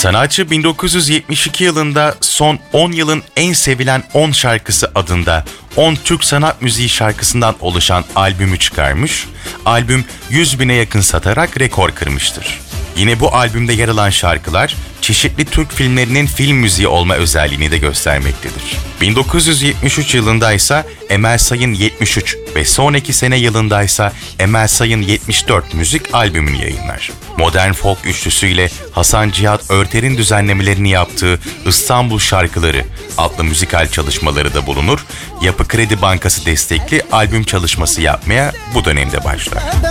Sanatçı 1972 yılında son 10 yılın en sevilen 10 şarkısı adında 10 Türk sanat müziği şarkısından oluşan albümü çıkarmış. Albüm 100 bine yakın satarak rekor kırmıştır. Yine bu albümde yer alan şarkılar çeşitli Türk filmlerinin film müziği olma özelliğini de göstermektedir. 1973 yılında ise Emel Sayın 73 ve sonraki sene yılında ise Emel Sayın 74 müzik albümünü yayınlar. Modern folk üçlüsüyle Hasan Cihat Örter'in düzenlemelerini yaptığı İstanbul Şarkıları adlı müzikal çalışmaları da bulunur. Yapı Kredi Bankası destekli albüm çalışması yapmaya bu dönemde başlar.